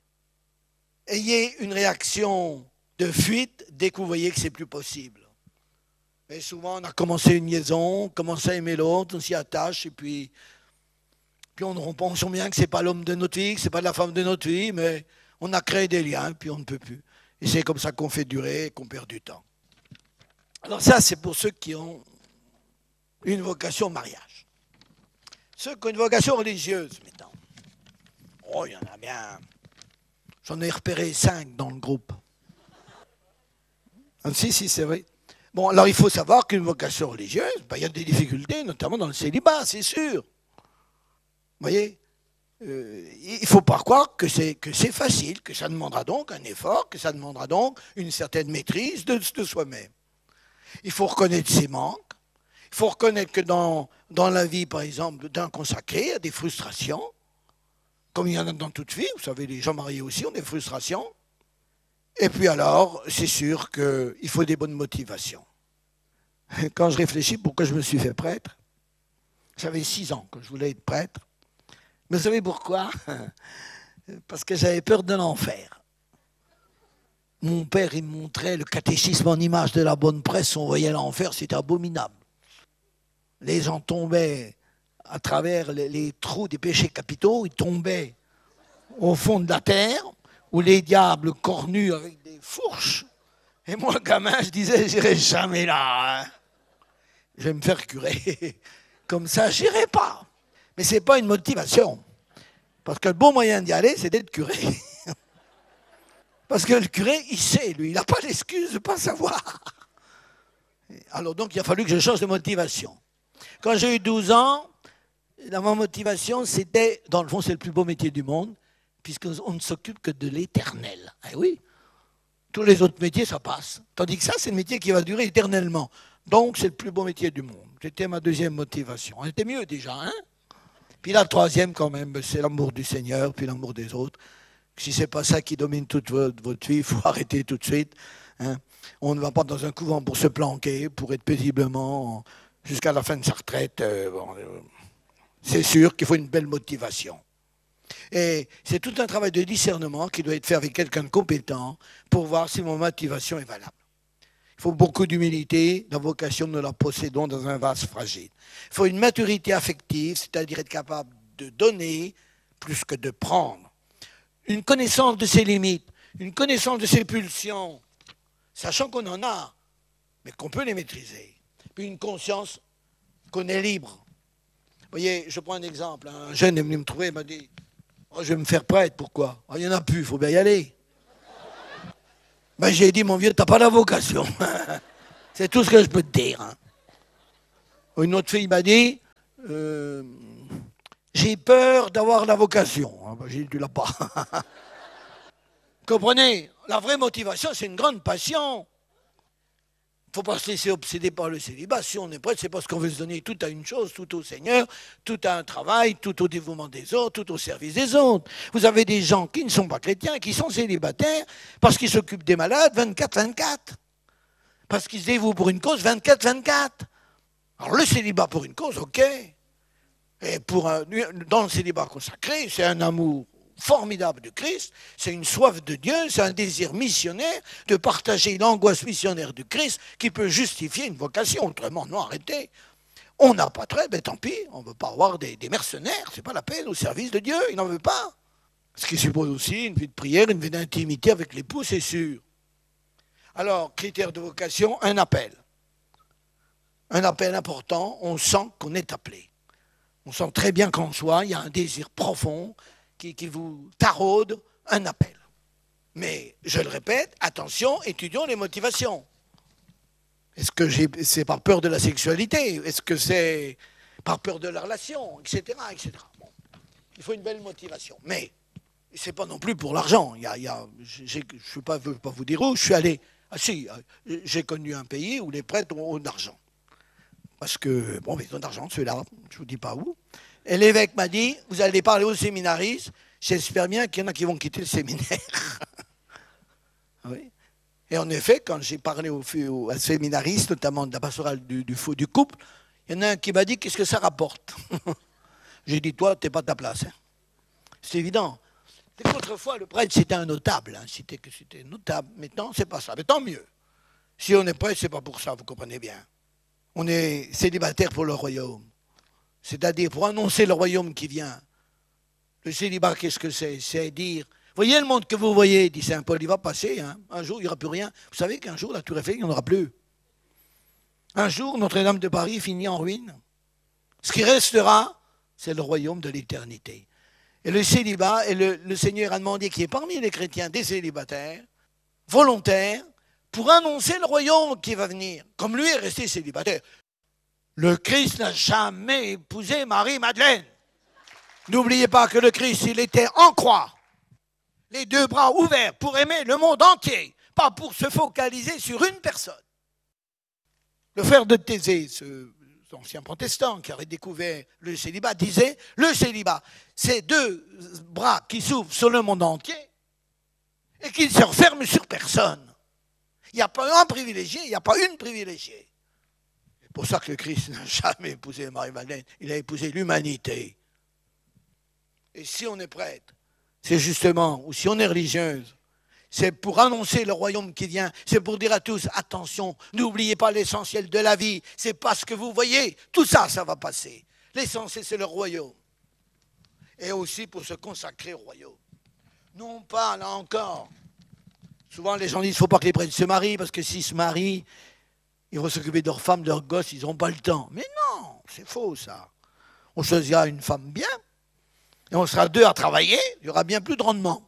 Ayez une réaction de fuite dès que vous voyez que c'est plus possible. Et souvent, on a commencé une liaison, on commence à aimer l'autre, on s'y attache, et puis, puis on, on pense bien que ce n'est pas l'homme de notre vie, que ce n'est pas la femme de notre vie, mais on a créé des liens, puis on ne peut plus. Et c'est comme ça qu'on fait durer et qu'on perd du temps. Alors ça, c'est pour ceux qui ont une vocation au mariage. Ceux qui ont une vocation religieuse, maintenant. Oh, il y en a bien. J'en ai repéré cinq dans le groupe. Ah, si, si, c'est vrai. Bon, alors il faut savoir qu'une vocation religieuse, ben, il y a des difficultés, notamment dans le célibat, c'est sûr. Vous voyez, euh, il ne faut pas croire que c'est, que c'est facile, que ça demandera donc un effort, que ça demandera donc une certaine maîtrise de, de soi-même. Il faut reconnaître ses manques. Il faut reconnaître que dans, dans la vie, par exemple, d'un consacré, il y a des frustrations. Comme il y en a dans toute vie, vous savez, les gens mariés aussi ont des frustrations. Et puis alors, c'est sûr qu'il faut des bonnes motivations. Quand je réfléchis pourquoi je me suis fait prêtre, j'avais six ans que je voulais être prêtre. Mais vous savez pourquoi? Parce que j'avais peur de l'enfer. Mon père, il me montrait le catéchisme en image de la bonne presse, on voyait l'enfer, c'était abominable. Les gens tombaient à travers les, les trous des péchés capitaux, ils tombaient au fond de la terre, où les diables cornus avec des fourches. Et moi, gamin, je disais, j'irai jamais là. Hein. Je vais me faire curer. Comme ça, j'irai pas. Mais ce n'est pas une motivation. Parce que le bon moyen d'y aller, c'est d'être curé. Parce que le curé, il sait, lui, il n'a pas l'excuse de ne pas savoir. Alors donc, il a fallu que je change de motivation. Quand j'ai eu douze ans, ma motivation, c'était, dans le fond, c'est le plus beau métier du monde, puisqu'on ne s'occupe que de l'éternel. Eh oui, tous les autres métiers, ça passe. Tandis que ça, c'est le métier qui va durer éternellement. Donc, c'est le plus beau métier du monde. C'était ma deuxième motivation. C'était mieux déjà, hein? Puis la troisième, quand même, c'est l'amour du Seigneur, puis l'amour des autres. Si ce n'est pas ça qui domine toute votre, votre vie, il faut arrêter tout de suite. Hein? On ne va pas dans un couvent pour se planquer, pour être paisiblement jusqu'à la fin de sa retraite. Euh, bon, euh, c'est sûr qu'il faut une belle motivation. Et c'est tout un travail de discernement qui doit être fait avec quelqu'un de compétent pour voir si mon motivation est valable. Il faut beaucoup d'humilité, la vocation nous la possédons dans un vase fragile. Il faut une maturité affective, c'est-à-dire être capable de donner plus que de prendre. Une connaissance de ses limites, une connaissance de ses pulsions, sachant qu'on en a, mais qu'on peut les maîtriser. Puis une conscience qu'on est libre. voyez, je prends un exemple. Un jeune est venu me trouver, il m'a dit oh, « Je vais me faire prêtre, pourquoi oh, ?» Il n'y en a plus, il faut bien y aller. Ben, j'ai dit « Mon vieux, tu n'as pas la vocation. » C'est tout ce que je peux te dire. Hein. Une autre fille m'a dit euh, « J'ai peur d'avoir la vocation. » Ben, j'ai dit « Tu l'as pas. » Comprenez, la vraie motivation, c'est une grande passion. Il ne faut pas se laisser obséder par le célibat. Si on est prêtre, c'est parce qu'on veut se donner tout à une chose, tout au Seigneur, tout à un travail, tout au dévouement des autres, tout au service des autres. Vous avez des gens qui ne sont pas chrétiens, qui sont célibataires, parce qu'ils s'occupent des malades vingt-quatre vingt-quatre. Parce qu'ils se dévouent pour une cause vingt-quatre vingt-quatre. Alors le célibat pour une cause, ok. Et pour un, dans le célibat consacré, c'est un amour formidable de Christ, c'est une soif de Dieu, c'est un désir missionnaire de partager l'angoisse missionnaire du Christ qui peut justifier une vocation. Autrement, non, arrêtez. On n'a pas trait, ben tant pis, on ne veut pas avoir des, des mercenaires, c'est pas la peine, au service de Dieu, il n'en veut pas. Ce qui suppose aussi une vie de prière, une vie d'intimité avec l'époux, c'est sûr. Alors, critère de vocation, un appel. Un appel important, on sent qu'on est appelé. On sent très bien qu'en soi, il y a un désir profond, Qui, qui vous taraude un appel. Mais, je le répète, attention, étudions les motivations. Est-ce que j'ai, c'est par peur de la sexualité? Est-ce que c'est par peur de la relation? Etc. et cetera. Bon. Il faut une belle motivation. Mais, ce n'est pas non plus pour l'argent. Il y a, il y a, je ne veux pas vous dire où, je suis allé... Ah si, j'ai connu un pays où les prêtres ont de l'argent. Parce que, bon, ils ont de l'argent, ceux-là, je ne vous dis pas où. Et l'évêque m'a dit, vous allez parler aux séminaristes, j'espère bien qu'il y en a qui vont quitter le séminaire. Oui. Et en effet, quand j'ai parlé aux, aux séminaristes, notamment de la pastorale du, du, du couple, il y en a un qui m'a dit, qu'est-ce que ça rapporte? J'ai dit, toi, tu n'es pas à ta place. Hein. C'est évident. Autrefois, le prêtre, c'était un notable. Hein. C'était, c'était notable. Maintenant, c'est pas ça. Mais tant mieux. Si on est prêtre, c'est pas pour ça, vous comprenez bien. On est célibataire pour le royaume. C'est-à-dire pour annoncer le royaume qui vient. Le célibat, qu'est-ce que c'est? C'est dire, voyez le monde que vous voyez, dit saint Paul, il va passer. Hein. Un jour, il n'y aura plus rien. Vous savez qu'un jour, la Tour Eiffel, il n'y en aura plus. Un jour, Notre-Dame de Paris finit en ruine. Ce qui restera, c'est le royaume de l'éternité. Et le célibat, et le, le Seigneur a demandé qu'il y ait parmi les chrétiens des célibataires, volontaires, pour annoncer le royaume qui va venir. Comme lui est resté célibataire. Le Christ n'a jamais épousé Marie-Madeleine. N'oubliez pas que le Christ, il était en croix, les deux bras ouverts pour aimer le monde entier, pas pour se focaliser sur une personne. Le frère de Thésée, ce ancien protestant qui avait découvert le célibat, disait, le célibat, c'est deux bras qui s'ouvrent sur le monde entier et qui ne se referment sur personne. Il n'y a pas un privilégié, il n'y a pas une privilégiée. C'est pour ça que le Christ n'a jamais épousé Marie-Madeleine, il a épousé l'humanité. Et si on est prêtre, c'est justement, ou si on est religieuse, c'est pour annoncer le royaume qui vient, c'est pour dire à tous, attention, n'oubliez pas l'essentiel de la vie, c'est pas ce que vous voyez, tout ça, ça va passer. L'essentiel, c'est le royaume. Et aussi pour se consacrer au royaume. Non pas, là encore, souvent les gens disent, il ne faut pas que les prêtres se marient, parce que s'ils se marient, ils vont s'occuper de leurs femmes, de leurs gosses, ils n'auront pas le temps. Mais non, c'est faux ça. On choisira une femme bien, et on sera deux à travailler, il y aura bien plus de rendement.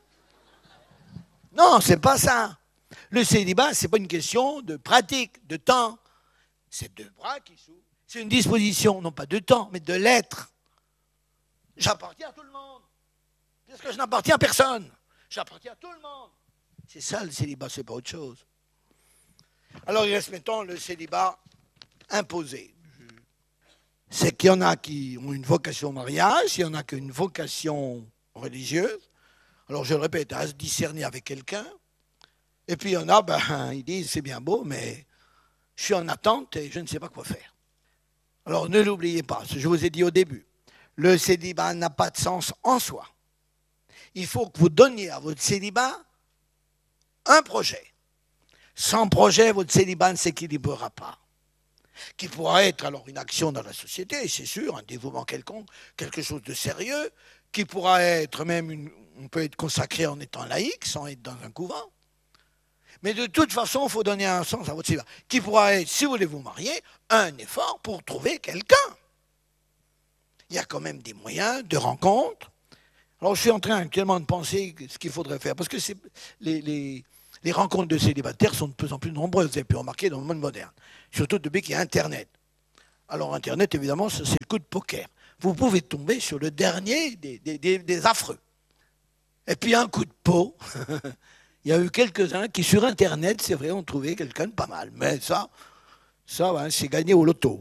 Non, c'est pas ça. Le célibat, ce n'est pas une question de pratique, de temps. C'est deux bras qui s'ouvrent. C'est une disposition, non pas de temps, mais de l'être. J'appartiens à tout le monde. Parce que je n'appartiens à personne. J'appartiens à tout le monde. C'est ça le célibat, c'est pas autre chose. Alors il reste maintenant le célibat imposé. C'est qu'il y en a qui ont une vocation au mariage, il y en a qui ont une vocation religieuse. Alors je le répète, à se discerner avec quelqu'un. Et puis il y en a, ben, ils disent c'est bien beau, mais je suis en attente et je ne sais pas quoi faire. Alors ne l'oubliez pas, ce que je vous ai dit au début. Le célibat n'a pas de sens en soi. Il faut que vous donniez à votre célibat un projet. Sans projet, votre célibat ne s'équilibrera pas. Qui pourra être alors une action dans la société, c'est sûr, un dévouement quelconque, quelque chose de sérieux, qui pourra être même, une, on peut être consacré en étant laïque, sans être dans un couvent. Mais de toute façon, il faut donner un sens à votre célibat, qui pourra être, si vous voulez vous marier, un effort pour trouver quelqu'un. il y a quand même des moyens de rencontre. Alors je suis en train actuellement de penser ce qu'il faudrait faire, parce que c'est, les, les, les rencontres de célibataires sont de plus en plus nombreuses, vous avez pu remarquer dans le monde moderne, surtout depuis qu'il y a Internet. Alors Internet, évidemment, c'est le coup de poker. Vous pouvez tomber sur le dernier des, des, des, des affreux. Et puis un coup de peau, il y a eu quelques-uns qui sur Internet, c'est vrai, ont trouvé quelqu'un de pas mal. Mais ça, ça ouais, c'est gagné au loto.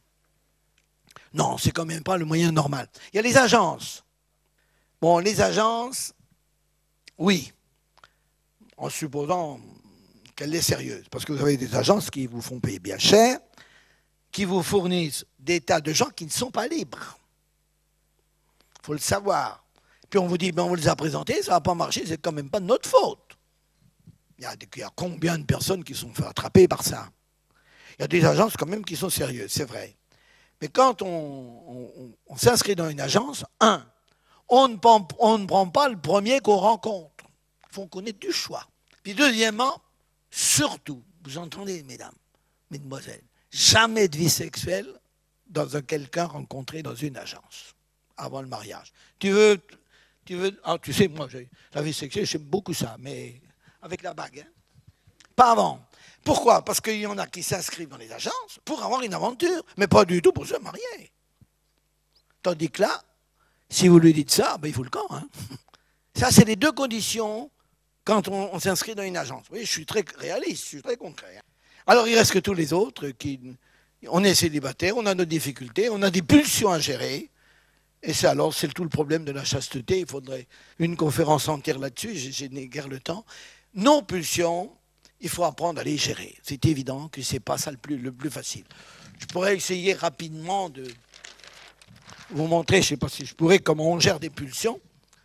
Non, c'est quand même pas le moyen normal. Il y a les agences. Bon, les agences, oui, en supposant qu'elle est sérieuse. Parce que vous avez des agences qui vous font payer bien cher, qui vous fournissent des tas de gens qui ne sont pas libres. Il faut le savoir. Puis on vous dit, ben on vous les a présentés, ça ne va pas marcher, c'est quand même pas de notre faute. Il y a, il y a combien de personnes qui sont fait attraper par ça? Il y a des agences quand même qui sont sérieuses, c'est vrai. Mais quand on, on, on s'inscrit dans une agence, un, on ne, prend, on ne prend pas le premier qu'on rencontre. Il faut qu'on ait du choix. Puis deuxièmement, surtout, vous entendez, mesdames, mesdemoiselles, jamais de vie sexuelle dans un quelqu'un rencontré dans une agence avant le mariage. Tu veux, tu veux, ah, tu sais, moi, la vie sexuelle, j'aime beaucoup ça, mais avec la bague, hein? Pas avant. Pourquoi? Parce qu'il y en a qui s'inscrivent dans les agences pour avoir une aventure, mais pas du tout pour se marier. Tandis que là, si vous lui dites ça, ben il faut le camp. Hein. Ça, c'est les deux conditions quand on, on s'inscrit dans une agence. Oui, je suis très réaliste, je suis très concret. Hein. Alors, il reste que tous les autres qui... On est célibataire, on a nos difficultés, on a des pulsions à gérer. Et c'est alors, c'est tout le problème de la chasteté. Il faudrait une conférence entière là-dessus, je n'ai guère le temps. Nos pulsions, il faut apprendre à les gérer. C'est évident que ce n'est pas ça le plus, le plus facile. Je pourrais essayer rapidement de vous montrer, je ne sais pas si je pourrais, comment on gère des pulsions.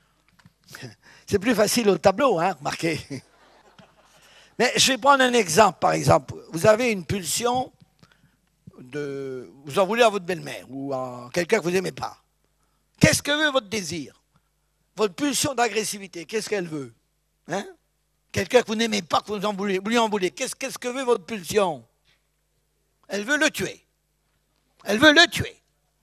C'est plus facile au tableau, hein, remarquez. Mais je vais prendre un exemple, par exemple. Vous avez une pulsion, de, vous en voulez à votre belle-mère ou à quelqu'un que vous n'aimez pas. Qu'est-ce que veut votre désir? Votre pulsion d'agressivité, qu'est-ce qu'elle veut? Hein? Quelqu'un que vous n'aimez pas, que vous, en voulez, vous lui en voulez, qu'est-ce, qu'est-ce que veut votre pulsion? Elle veut le tuer. Elle veut le tuer.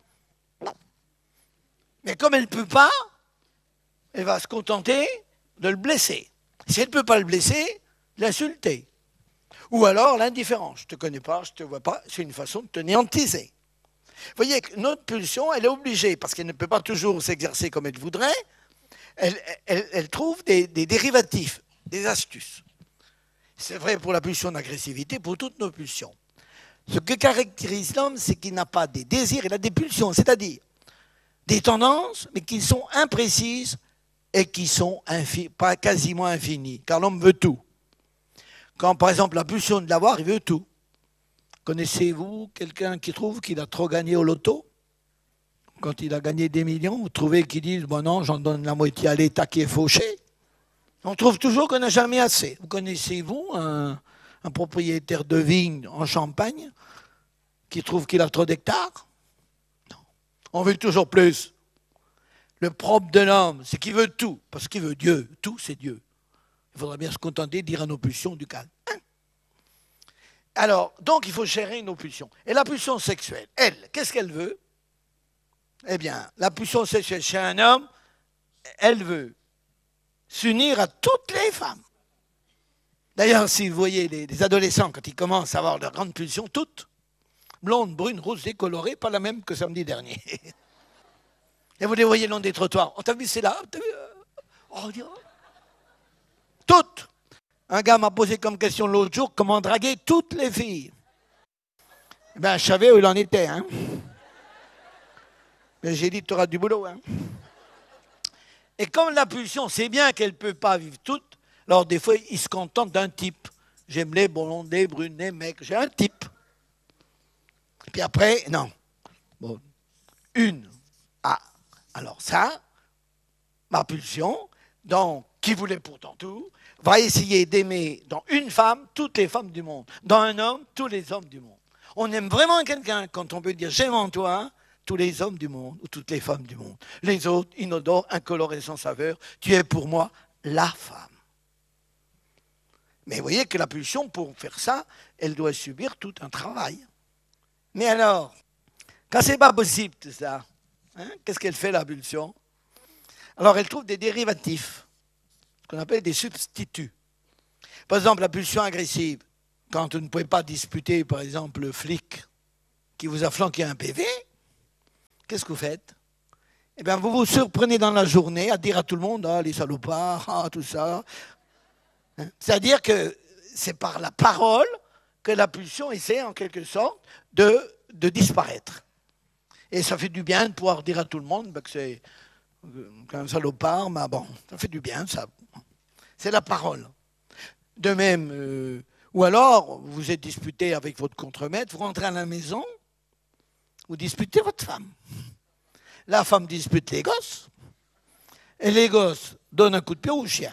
Mais comme elle ne peut pas, elle va se contenter de le blesser. Si elle ne peut pas le blesser, l'insulter. Ou alors l'indifférence. Je ne te connais pas, je ne te vois pas, c'est une façon de te néantiser. Vous voyez que notre pulsion, elle est obligée, parce qu'elle ne peut pas toujours s'exercer comme elle voudrait, elle, elle, elle trouve des, des dérivatifs, des astuces. C'est vrai pour la pulsion d'agressivité, pour toutes nos pulsions. Ce que caractérise l'homme, c'est qu'il n'a pas des désirs, il a des pulsions, c'est-à-dire des tendances, mais qui sont imprécises et qui sont infinies, pas quasiment infinies, car l'homme veut tout. Quand, par exemple, la pulsion de l'avoir, il veut tout. Connaissez-vous quelqu'un qui trouve qu'il a trop gagné au loto? Quand il a gagné des millions, vous trouvez qu'ils disent bon non, j'en donne la moitié à l'État qui est fauché. On trouve toujours qu'on n'a jamais assez. Vous connaissez-vous un, un propriétaire de vigne en Champagne qui trouve qu'il a trop d'hectares? Non. On veut toujours plus. Le propre de l'homme, c'est qu'il veut tout, parce qu'il veut Dieu. Tout, c'est Dieu. Il faudrait bien se contenter de dire à nos pulsions du calme. Hein? Alors, donc, il faut gérer nos pulsions. Et la pulsion sexuelle, elle, qu'est-ce qu'elle veut? Eh bien, la pulsion sexuelle chez un homme, elle veut s'unir à toutes les femmes. D'ailleurs, si vous voyez les, les adolescents, quand ils commencent à avoir leurs grandes pulsions, toutes, blondes, brunes, roses, décolorées, pas la même que samedi dernier. Et vous les voyez le long des trottoirs. Oh, t'as vu, c'est là? T'as vu? Oh, toutes. Un gars m'a posé comme question l'autre jour, comment draguer toutes les filles? Eh bien, je savais où il en était. Hein. Mais j'ai dit, tu auras du boulot. Hein. Et comme la pulsion, c'est bien qu'elle ne peut pas vivre toutes, alors des fois, il se contente d'un type. J'aime les blondes, les brunes, les mecs. J'ai un type. Et puis après, non. Bon, une. Ah, alors ça, ma pulsion, donc, qui voulait pourtant tout, va essayer d'aimer dans une femme toutes les femmes du monde, dans un homme tous les hommes du monde. On aime vraiment quelqu'un quand on peut dire j'aime en toi tous les hommes du monde ou toutes les femmes du monde. Les autres, inodores, incolores et sans saveur, tu es pour moi la femme. Mais vous voyez que la pulsion, pour faire ça, elle doit subir tout un travail. Mais alors, quand c'est pas possible tout ça, Hein? Qu'est-ce qu'elle fait, la pulsion? Alors, elle trouve des dérivatifs, ce qu'on appelle des substituts. Par exemple, la pulsion agressive. Quand vous ne pouvez pas disputer, par exemple, le flic qui vous a flanqué un P V, qu'est-ce que vous faites? Eh bien, vous vous surprenez dans la journée à dire à tout le monde, ah, les salopards, ah, tout ça. Hein? C'est-à-dire que c'est par la parole que la pulsion essaie, en quelque sorte, de, de disparaître. Et ça fait du bien de pouvoir dire à tout le monde ben, que c'est un salopard, mais bon, ça fait du bien, ça. C'est la parole. De même, euh, ou alors, vous êtes disputé avec votre contremaître, vous rentrez à la maison, vous disputez votre femme. La femme dispute les gosses, et les gosses donnent un coup de pied au chien.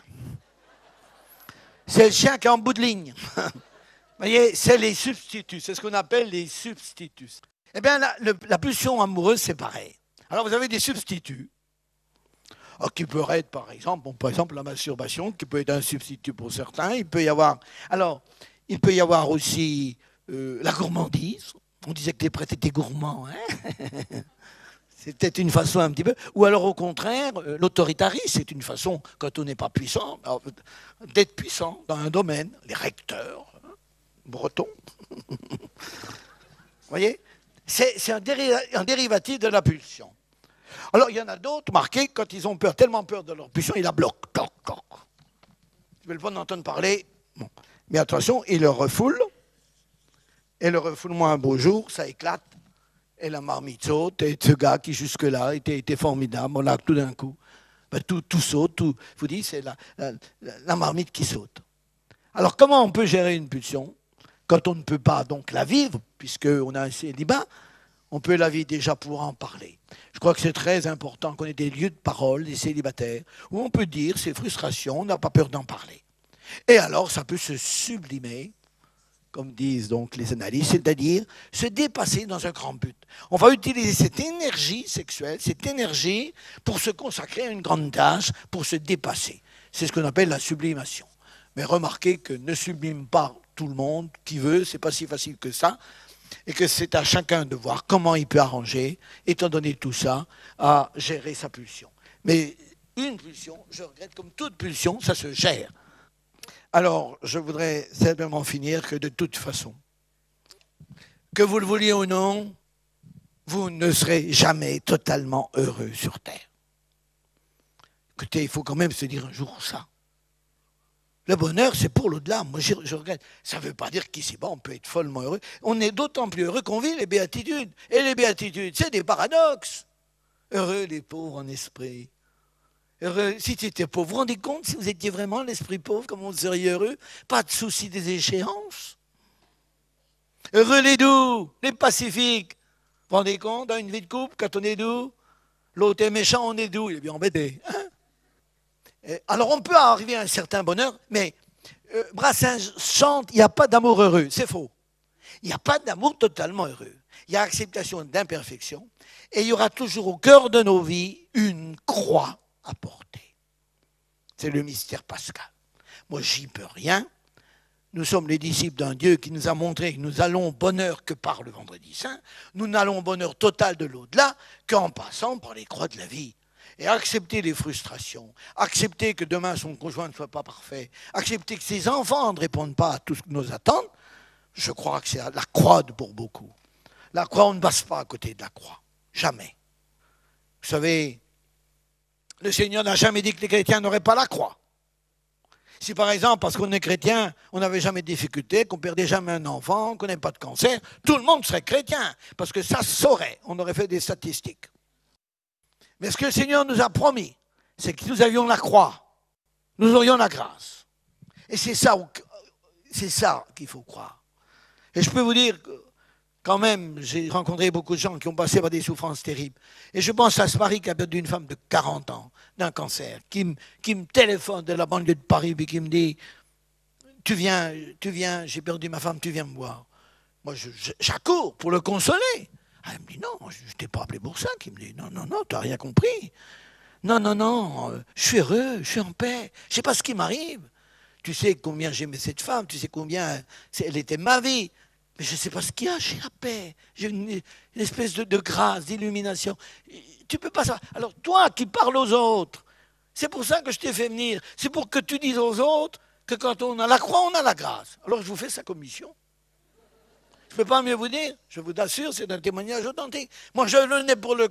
C'est le chien qui est en bout de ligne. Vous voyez, c'est les substituts, c'est ce qu'on appelle les substituts. Eh bien, la, le, la pulsion amoureuse, c'est pareil. Alors, vous avez des substituts, alors, qui peuvent être, par exemple, bon, par exemple, la masturbation, qui peut être un substitut pour certains. Il peut y avoir, alors, il peut y avoir aussi euh, la gourmandise. On disait que les prêtres étaient gourmands, hein. C'est peut-être une façon un petit peu. Ou alors, au contraire, euh, l'autoritarisme, c'est une façon, quand on n'est pas puissant, d'être puissant dans un domaine. Les recteurs, hein, bretons. Vous voyez, c'est, c'est un, déri- un dérivatif de la pulsion. Alors, il y en a d'autres, marqués, quand ils ont peur, tellement peur de leur pulsion, ils la bloquent. Toc, toc. Ils ne veulent pas en entendre parler. Bon. Mais attention, ils le refoulent. Et le refoulement, un beau jour, ça éclate. Et la marmite saute. Et ce gars qui, jusque-là, était, était formidable, là, tout d'un coup, ben, tout, tout saute. Tout, je vous dis, c'est la, la, la marmite qui saute. Alors, comment on peut gérer une pulsion quand on ne peut pas donc la vivre, puisqu'on a un célibat? On peut la vivre déjà pour en parler. Je crois que c'est très important qu'on ait des lieux de parole, des célibataires, où on peut dire ses frustrations, on n'a pas peur d'en parler. Et alors, ça peut se sublimer, comme disent donc les analystes, c'est-à-dire se dépasser dans un grand but. On va utiliser cette énergie sexuelle, cette énergie, pour se consacrer à une grande tâche, pour se dépasser. C'est ce qu'on appelle la sublimation. Mais remarquez que ne sublime pas tout le monde, qui veut, c'est pas si facile que ça, et que c'est à chacun de voir comment il peut arranger, étant donné tout ça, à gérer sa pulsion. Mais une pulsion, je regrette, comme toute pulsion, ça se gère. Alors, je voudrais simplement finir que de toute façon, que vous le vouliez ou non, vous ne serez jamais totalement heureux sur Terre. Écoutez, il faut quand même se dire un jour ça. Le bonheur, c'est pour l'au-delà. Moi, je, je regrette. Ça ne veut pas dire qu'ici-bas, on peut être follement heureux. On est d'autant plus heureux qu'on vit les béatitudes. Et les béatitudes, c'est des paradoxes. Heureux les pauvres en esprit. Heureux, si tu étais pauvre, vous vous rendez compte, si vous étiez vraiment l'esprit pauvre, comment vous seriez heureux? Pas de souci des échéances. Heureux les doux, les pacifiques. Vous vous rendez compte, dans une vie de couple, quand on est doux, l'autre est méchant, on est doux, il est bien embêté. Hein? Alors on peut arriver à un certain bonheur, mais euh, Brassens chante, il n'y a pas d'amour heureux, c'est faux. Il n'y a pas d'amour totalement heureux. Il y a acceptation d'imperfection, et il y aura toujours au cœur de nos vies une croix à porter. C'est le mystère pascal. Moi, j'y peux rien. Nous sommes les disciples d'un Dieu qui nous a montré que nous allons au bonheur que par le vendredi saint, nous n'allons au bonheur total de l'au-delà qu'en passant par les croix de la vie. Et accepter les frustrations, accepter que demain son conjoint ne soit pas parfait, accepter que ses enfants ne répondent pas à tout ce que nous attendent, je crois que c'est la croix pour beaucoup. La croix, on ne passe pas à côté de la croix. Jamais. Vous savez, le Seigneur n'a jamais dit que les chrétiens n'auraient pas la croix. Si par exemple, parce qu'on est chrétien, on n'avait jamais de difficultés, qu'on perdait jamais un enfant, qu'on n'ait pas de cancer, tout le monde serait chrétien, parce que ça se saurait, on aurait fait des statistiques. Mais ce que le Seigneur nous a promis, c'est que nous avions la croix, nous aurions la grâce. Et c'est ça, c'est ça qu'il faut croire. Et je peux vous dire que, quand même, j'ai rencontré beaucoup de gens qui ont passé par des souffrances terribles. Et je pense à ce mari qui a perdu une femme de quarante ans d'un cancer, qui me, qui me téléphone de la banlieue de Paris et qui me dit « Tu viens, tu viens, j'ai perdu ma femme, tu viens me voir. » Moi, je, je, j'accours pour le consoler. Ah, elle me dit, non, je ne t'ai pas appelé pour ça. Qui me dit, non, non, non, tu n'as rien compris. Non, non, non, euh, je suis heureux, je suis en paix. Je ne sais pas ce qui m'arrive. Tu sais combien j'aimais cette femme, tu sais combien elle était ma vie. Mais je ne sais pas ce qu'il y a, j'ai la paix. J'ai une, une espèce de, de grâce, d'illumination. tu ne peux pas savoir. Alors toi qui parles aux autres, c'est pour ça que je t'ai fait venir. C'est pour que tu dises aux autres que quand on a la croix, on a la grâce. Alors je vous fais sa commission. Je ne peux pas mieux vous dire, je vous assure, c'est un témoignage authentique. Moi, je venais pour le